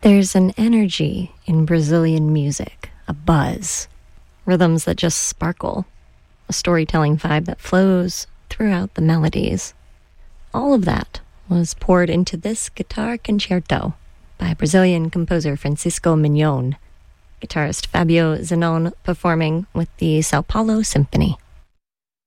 There's an energy in Brazilian music, a buzz, rhythms that just sparkle, a storytelling vibe that flows throughout the melodies. All of that was poured into this guitar concerto by Brazilian composer Francisco Mignon, guitarist Fabio Zenón performing with the Sao Paulo Symphony.